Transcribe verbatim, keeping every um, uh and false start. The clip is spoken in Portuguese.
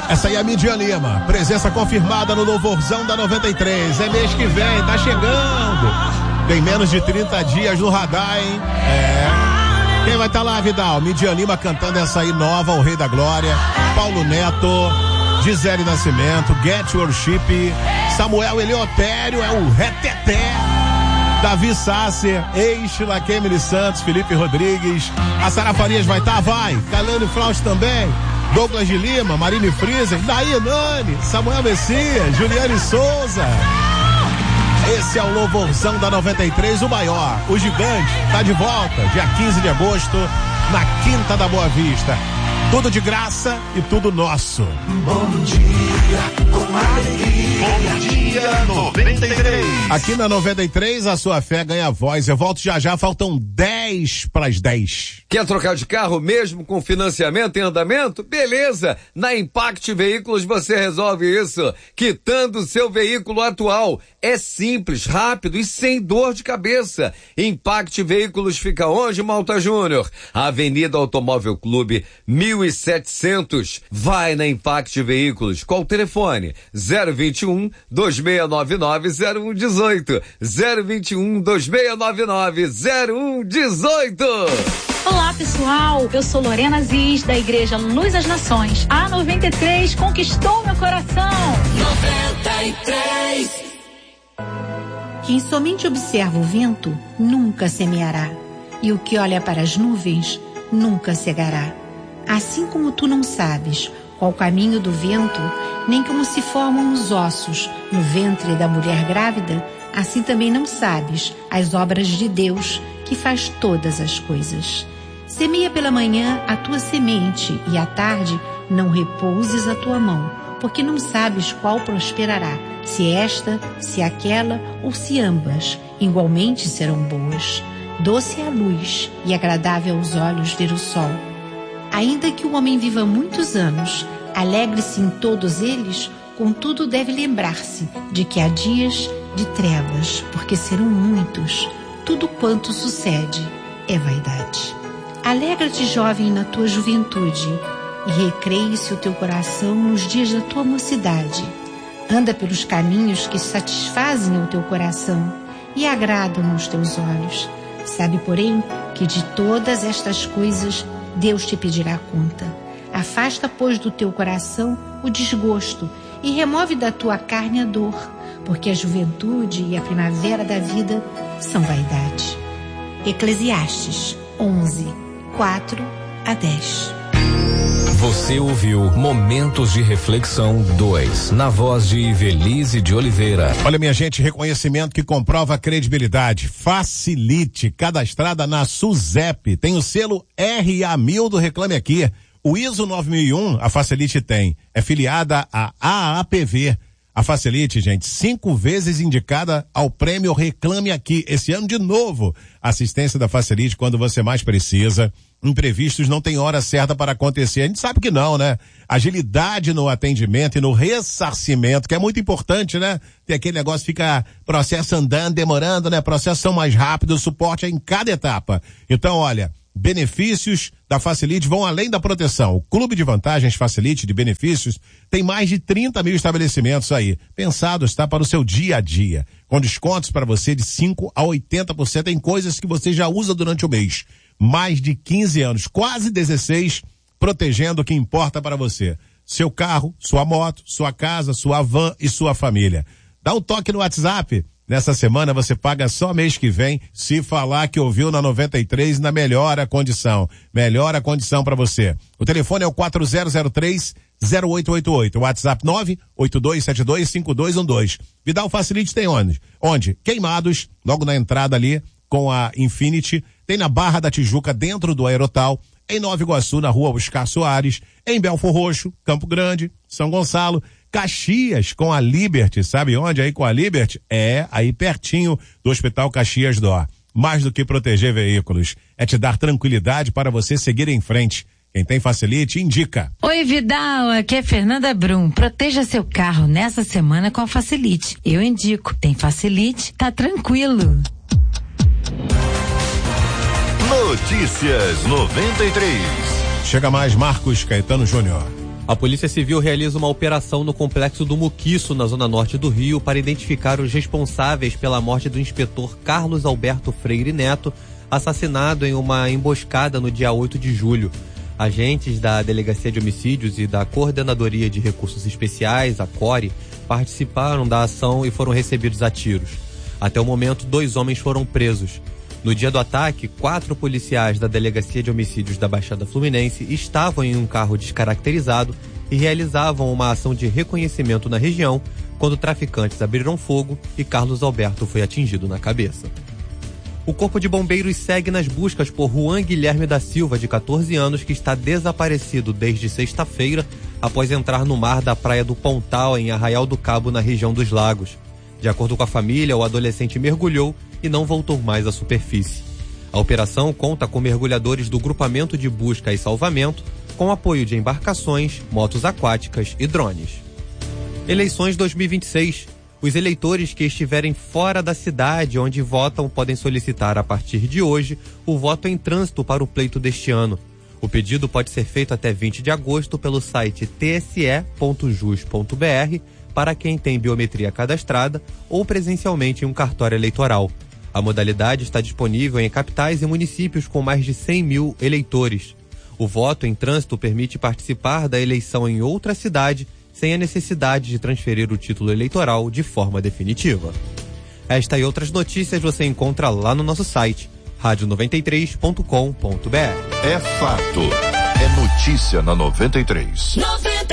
Essa aí é a Midian Lima, presença confirmada no Louvorzão da noventa e três, é mês que vem, tá chegando, tem menos de trinta dias no radar, hein? É, quem vai estar tá lá, Vidal? Midian Lima cantando essa aí nova, o Rei da Glória, Paulo Neto, Gisele Nascimento, Get Worship, Samuel Eleutério, é o Reteté, Davi Sasser,Eixla, Kemily Santos, Felipe Rodrigues, a Sara Farias vai estar, tá? Vai, Calane Flaus também, Douglas de Lima, Marine Friesen, Daí Nani, Samuel Messias, Juliane Souza. Esse é o Louvorzão da noventa e três, o maior, o gigante, tá de volta, dia quinze de agosto, na Quinta da Boa Vista. Tudo de graça e tudo nosso. Bom dia, com alegria. Bom dia, noventa e três. Aqui na noventa e três, a sua fé ganha voz. Eu volto já já, faltam dez para as dez. Quer trocar de carro mesmo com financiamento em andamento? Beleza! Na Impact Veículos você resolve isso, quitando seu veículo atual. É simples, rápido e sem dor de cabeça. Impact Veículos fica onde, Malta Júnior? Avenida Automóvel Clube, mil e setecentos. Vai na Impact Veículos. Qual o telefone? zero vinte e um, dois seis nove nove, zero um um oito. zero vinte e um, dois seis nove nove, zero um um oito. Olá, pessoal. Eu sou Lorena Ziz, da Igreja Luz das Nações. A noventa e três conquistou meu coração. noventa e três. Quem somente observa o vento nunca semeará, e o que olha para as nuvens nunca cegará. Assim como tu não sabes qual o caminho do vento, nem como se formam os ossos no ventre da mulher grávida, assim também não sabes as obras de Deus, que faz todas as coisas. Semeia pela manhã a tua semente, e à tarde não repouses a tua mão, porque não sabes qual prosperará, se esta, se aquela ou se ambas igualmente serão boas. Doce é a luz e agradável aos olhos ver o sol. Ainda que o homem viva muitos anos, alegre-se em todos eles, contudo deve lembrar-se de que há dias de trevas, porque serão muitos. Tudo quanto sucede é vaidade. Alegra-te, jovem, na tua juventude, e recreie-se o teu coração nos dias da tua mocidade. Anda pelos caminhos que satisfazem o teu coração e agradam aos teus olhos. Sabe, porém, que de todas estas coisas Deus te pedirá conta. Afasta, pois, do teu coração o desgosto e remove da tua carne a dor, porque a juventude e a primavera da vida são vaidade. Eclesiastes onze, quatro a dez. Você ouviu Momentos de Reflexão dois, na voz de Ivelise de Oliveira. Olha, minha gente, reconhecimento que comprova a credibilidade. Facilite, cadastrada na SUSEP. Tem o selo R A mil do Reclame Aqui. O I S O nove mil e um, a Facilite tem. É filiada à A A P V. A Facilite, gente, cinco vezes indicada ao prêmio Reclame Aqui. Esse ano de novo, assistência da Facilite quando você mais precisa. Imprevistos não tem hora certa para acontecer. A gente sabe que não, né? Agilidade no atendimento e no ressarcimento, que é muito importante, né? Tem aquele negócio, fica processo andando, demorando, né? Processos são mais rápidos, suporte é em cada etapa. Então, olha, benefícios da Facilite vão além da proteção. O Clube de Vantagens Facilite de Benefícios tem mais de trinta mil estabelecimentos aí, pensados, tá, para o seu dia a dia, com descontos para você de cinco a oitenta por cento em coisas que você já usa durante o mês. Mais de quinze anos, quase dezesseis, protegendo o que importa para você. Seu carro, sua moto, sua casa, sua van e sua família. Dá um toque no WhatsApp. Nessa semana você paga só mês que vem, se falar que ouviu na noventa e três, na melhor condição. Melhor a condição para você. O telefone é o quatro zero zero três, zero oito oito oito. O WhatsApp nove oito dois sete dois cinco dois um dois. Vidal Facilite tem onde? Onde? Queimados, logo na entrada ali, com a Infinity. Tem na Barra da Tijuca, dentro do Aerotal. Em Nova Iguaçu, na Rua Oscar Soares. Em Belfor Roxo, Campo Grande, São Gonçalo. Caxias, com a Liberty, sabe onde? Aí com a Liberty? É, aí pertinho do Hospital Caxias Dó. Mais do que proteger veículos, é te dar tranquilidade para você seguir em frente. Quem tem Facilite, indica. Oi, Vidal, aqui é Fernanda Brum. Proteja seu carro nessa semana com a Facilite. Eu indico. Tem Facilite, tá tranquilo. Notícias noventa e três. Chega mais Marcos Caetano Júnior. A Polícia Civil realiza uma operação no complexo do Muquiço, na zona norte do Rio, para identificar os responsáveis pela morte do inspetor Carlos Alberto Freire Neto, assassinado em uma emboscada no dia oito de julho. Agentes da Delegacia de Homicídios e da Coordenadoria de Recursos Especiais, a CORE, participaram da ação e foram recebidos a tiros. Até o momento, dois homens foram presos. No dia do ataque, quatro policiais da Delegacia de Homicídios da Baixada Fluminense estavam em um carro descaracterizado e realizavam uma ação de reconhecimento na região, quando traficantes abriram fogo e Carlos Alberto foi atingido na cabeça. O Corpo de Bombeiros segue nas buscas por Juan Guilherme da Silva, de catorze anos, que está desaparecido desde sexta-feira, após entrar no mar da Praia do Pontal, em Arraial do Cabo, na região dos Lagos. De acordo com a família, o adolescente mergulhou e não voltou mais à superfície. A operação conta com mergulhadores do Grupamento de Busca e Salvamento, com apoio de embarcações, motos aquáticas e drones. Eleições dois mil e vinte e seis. Os eleitores que estiverem fora da cidade onde votam podem solicitar, a partir de hoje, o voto em trânsito para o pleito deste ano. O pedido pode ser feito até vinte de agosto pelo site t s e ponto jus ponto b r para quem tem biometria cadastrada ou presencialmente em um cartório eleitoral. A modalidade está disponível em capitais e municípios com mais de cem mil eleitores. O voto em trânsito permite participar da eleição em outra cidade sem a necessidade de transferir o título eleitoral de forma definitiva. Esta e outras notícias você encontra lá no nosso site, rádio noventa e três ponto com ponto b r. É fato. É notícia na noventa e três.